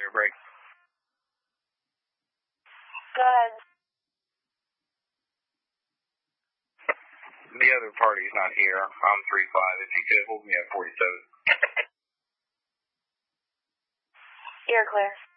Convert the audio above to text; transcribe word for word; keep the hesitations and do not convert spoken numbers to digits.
your break. Go ahead. The other party's not here. I'm three five. If you could hold me at forty-seven. You're clear.